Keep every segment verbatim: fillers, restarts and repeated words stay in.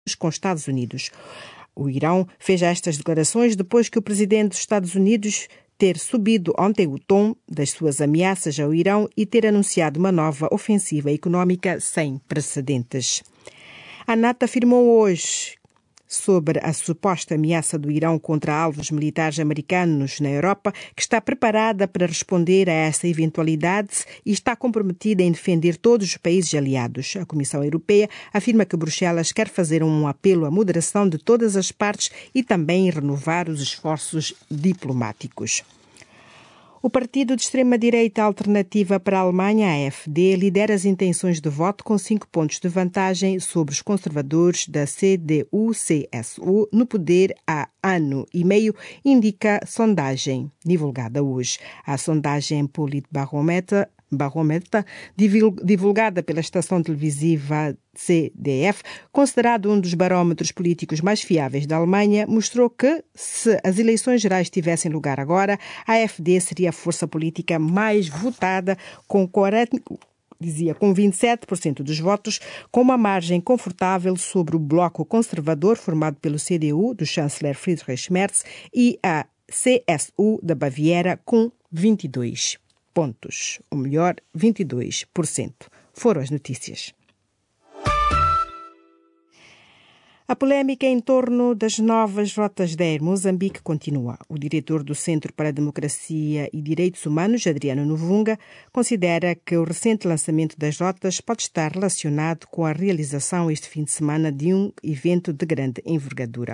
com os Estados Unidos. O Irão fez estas declarações depois que o presidente dos Estados Unidos ter subido ontem o tom das suas ameaças ao Irão e ter anunciado uma nova ofensiva económica sem precedentes. A NATO afirmou hoje sobre a suposta ameaça do Irão contra alvos militares americanos na Europa, que está preparada para responder a essa eventualidade e está comprometida em defender todos os países aliados. A Comissão Europeia afirma que Bruxelas quer fazer um apelo à moderação de todas as partes e também renovar os esforços diplomáticos. O partido de extrema-direita Alternativa para a Alemanha, a AfD, lidera as intenções de voto com cinco pontos de vantagem sobre os conservadores da C D U C S U no poder há ano e meio, indica a sondagem divulgada hoje. A sondagem Politbarometer Barometer, divulgada pela estação televisiva C D F, considerado um dos barômetros políticos mais fiáveis da Alemanha, mostrou que, se as eleições gerais tivessem lugar agora, a AfD seria a força política mais votada, com quarenta, dizia, com vinte e sete por cento dos votos, com uma margem confortável sobre o bloco conservador formado pelo C D U, do chanceler Friedrich Merz, e a C S U da Baviera, com vinte e dois pontos, ou melhor, vinte e dois por cento. Foram as notícias. A polémica em torno das novas rotas da Air Moçambique continua. O diretor do Centro para a Democracia e Direitos Humanos, Adriano Novunga, considera que o recente lançamento das rotas pode estar relacionado com a realização este fim de semana de um evento de grande envergadura.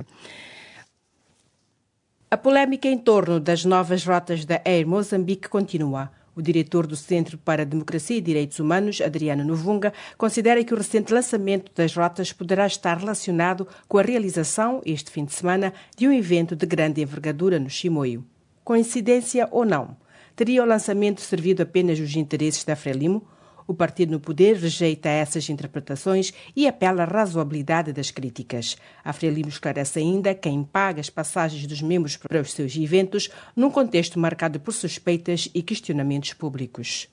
A polémica em torno das novas rotas da Air Moçambique continua. O diretor do Centro para a Democracia e Direitos Humanos, Adriano Novunga, considera que o recente lançamento das rotas poderá estar relacionado com a realização, este fim de semana, de um evento de grande envergadura no Chimoio. Coincidência ou não? Teria o lançamento servido apenas os interesses da Frelimo? O partido no poder rejeita essas interpretações e apela à razoabilidade das críticas. A Frelimo esclarece ainda quem paga as passagens dos membros para os seus eventos num contexto marcado por suspeitas e questionamentos públicos.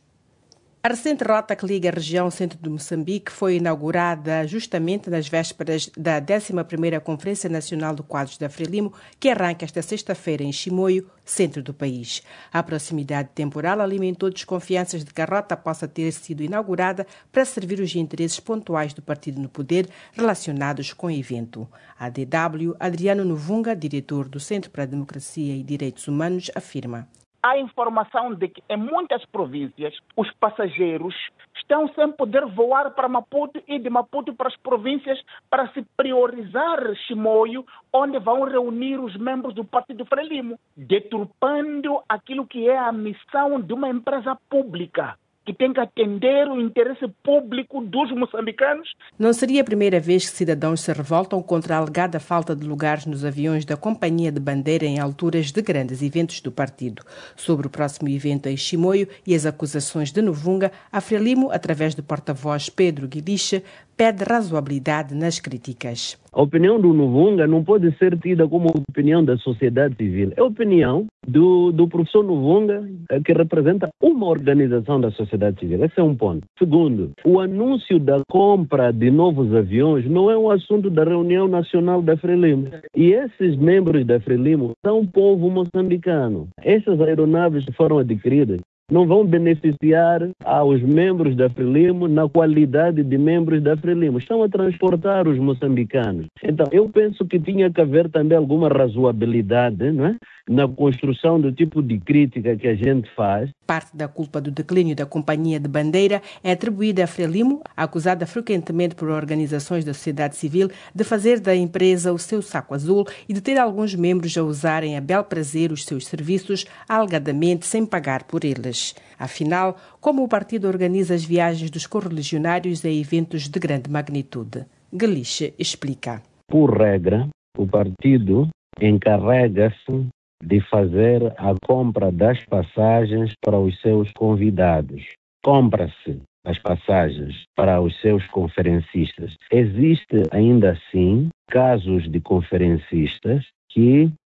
A recente rota que liga a região centro de Moçambique foi inaugurada justamente nas vésperas da décima primeira Conferência Nacional de Quadros da Frelimo, que arranca esta sexta-feira em Chimoio, centro do país. A proximidade temporal alimentou desconfianças de que a rota possa ter sido inaugurada para servir os interesses pontuais do partido no poder relacionados com o evento. A D W, Adriano Novunga, diretor do Centro para a Democracia e Direitos Humanos, afirma: há informação de que em muitas províncias os passageiros estão sem poder voar para Maputo e de Maputo para as províncias para se priorizar Chimoio, onde vão reunir os membros do Partido Frelimo, deturpando aquilo que é a missão de uma empresa pública, que tem que atender o interesse público dos moçambicanos. Não seria a primeira vez que cidadãos se revoltam contra a alegada falta de lugares nos aviões da Companhia de Bandeira em alturas de grandes eventos do partido. Sobre o próximo evento em Chimoio e as acusações de Novunga, a Frelimo, através do porta-voz Pedro Guiliche, pede razoabilidade nas críticas. A opinião do Novunga não pode ser tida como opinião da sociedade civil. É a opinião do, do professor Novunga, que representa uma organização da sociedade civil. Esse é um ponto. Segundo, o anúncio da compra de novos aviões não é um assunto da reunião nacional da Frelimo. E esses membros da Frelimo são povo moçambicano. Essas aeronaves que foram adquiridas não vão beneficiar aos membros da Frelimo na qualidade de membros da Frelimo. Estão a transportar os moçambicanos. Então, eu penso que tinha que haver também alguma razoabilidade, não é, na construção do tipo de crítica que a gente faz. Parte da culpa do declínio da Companhia de Bandeira é atribuída à Frelimo, acusada frequentemente por organizações da sociedade civil de fazer da empresa o seu saco azul e de ter alguns membros a usarem a bel prazer os seus serviços, alegadamente sem pagar por eles. Afinal, como o partido organiza as viagens dos correligionários a eventos de grande magnitude? Guiliche explica. Por regra, o partido encarrega-se de fazer a compra das passagens para os seus convidados. Compra-se as passagens para os seus conferencistas. Existe ainda assim casos de conferencistas que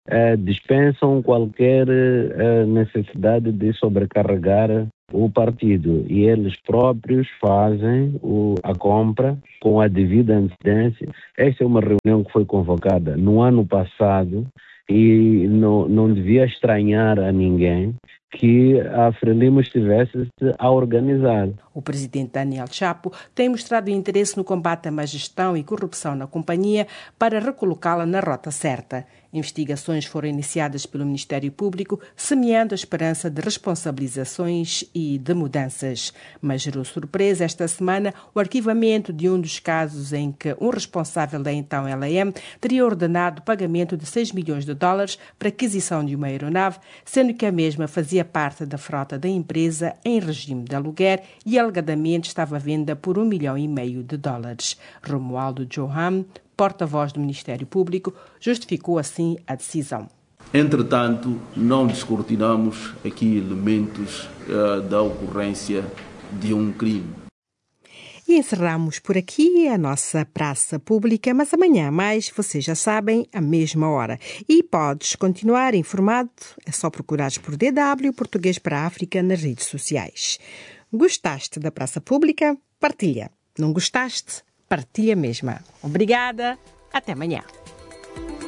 eh, dispensam qualquer eh, necessidade de sobrecarregar o partido e eles próprios fazem o, a compra com a devida antecedência. Esta é uma reunião que foi convocada no ano passado e não, não devia estranhar a ninguém que a Frelimo estivesse a organizar. O presidente Daniel Chapo tem mostrado interesse no combate à má gestão e corrupção na companhia para recolocá-la na rota certa. Investigações foram iniciadas pelo Ministério Público, semeando a esperança de responsabilizações e de mudanças. Mas gerou surpresa esta semana o arquivamento de um dos casos em que um responsável da então L A M teria ordenado o pagamento de seis milhões de dólares para a aquisição de uma aeronave, sendo que a mesma fazia parte da frota da empresa em regime de aluguer e alegadamente estava à venda por um milhão e meio de dólares. Romualdo Johan, porta-voz do Ministério Público, justificou assim a decisão. Entretanto, não descortinamos aqui elementos uh, da ocorrência de um crime. E encerramos por aqui a nossa praça pública, mas amanhã mais, vocês já sabem, à mesma hora. E podes continuar informado, é só procurares por D W Português para a África nas redes sociais. Gostaste da praça pública? Partilha. Não gostaste? Partilha mesmo. Obrigada. Até amanhã.